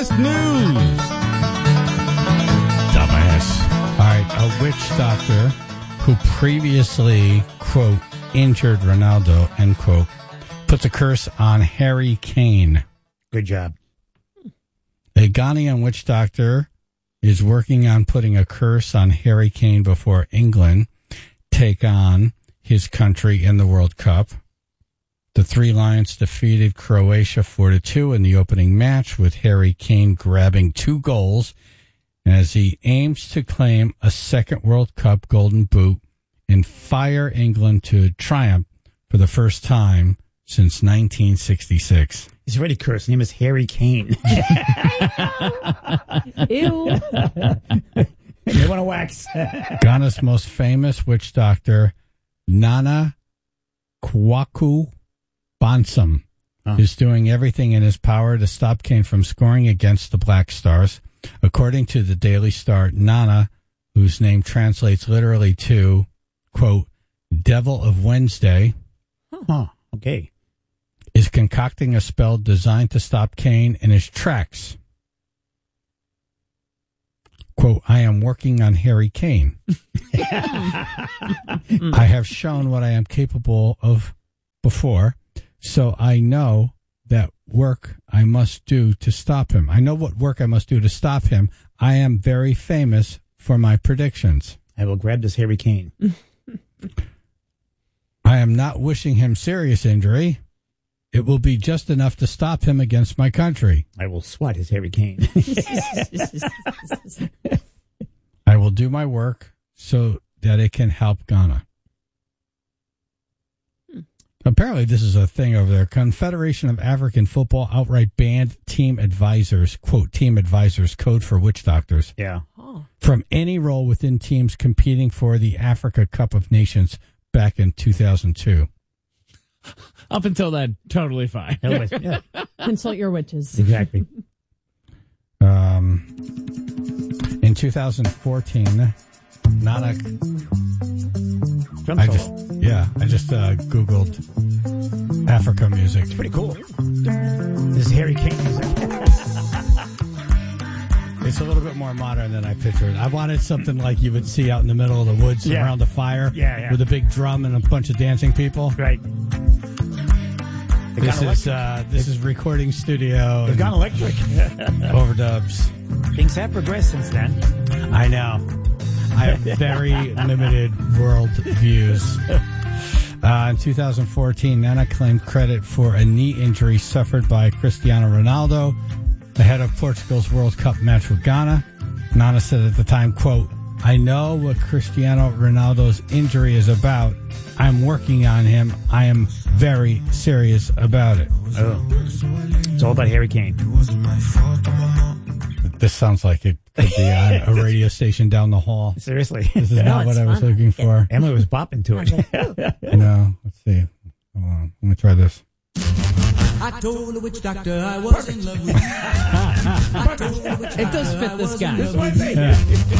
last news. Dumbass. All right, a witch doctor who previously, quote, injured Ronaldo, end quote, puts a curse on Harry Kane. Good job. A Ghanaian witch doctor is working on putting a curse on Harry Kane before England take on his country in the World Cup. The Three Lions defeated Croatia 4-2 in the opening match, with Harry Kane grabbing 2 goals as he aims to claim a second World Cup Golden Boot and fire England to triumph for the first time since 1966. He's already cursed. His name is Harry Kane. Ew. They want to wax. Ghana's most famous witch doctor, Nana Kwaku Bansam, is doing everything in his power to stop Kane from scoring against the Black Stars. According to the Daily Star, Nana, whose name translates literally to, quote, Devil of Wednesday, okay, is concocting a spell designed to stop Kane in his tracks. Quote, I am working on Harry Kane. I have shown what I am capable of before, so I know that work I must do to stop him. I know what work I must do to stop him. I am very famous for my predictions. I will grab this Harry Kane. I am not wishing him serious injury. It will be just enough to stop him against my country. I will swat his Harry Kane. I will do my work so that it can help Ghana. Apparently, this is a thing over there. Confederation of African Football outright banned team advisors, quote, team advisors, code for witch doctors, from any role within teams competing for the Africa Cup of Nations back in 2002. Up until then, totally fine. Yeah. Consult your witches. Exactly. In 2014, Nana... I just Googled Africa music. It's pretty cool. This is Harry Kane music. It's a little bit more modern than I pictured. I wanted something like you would see out in the middle of the woods around the fire with a big drum and a bunch of dancing people. Right. This is recording studio. They've gone electric. Overdubs. Things have progressed since then. I know. I have very limited world views. In 2014, Nana claimed credit for a knee injury suffered by Cristiano Ronaldo ahead of Portugal's World Cup match with Ghana. Nana said at the time, quote, I know what Cristiano Ronaldo's injury is about. I'm working on him. I am very serious about it. Oh. It's all about Harry Kane. This sounds like it could be on a radio station down the hall. Seriously. This is not what I was looking for. Emily was bopping to it. No, let's see. Hold on. Let me try this. I told the witch doctor I was in love with you. It does fit this guy. This one thing.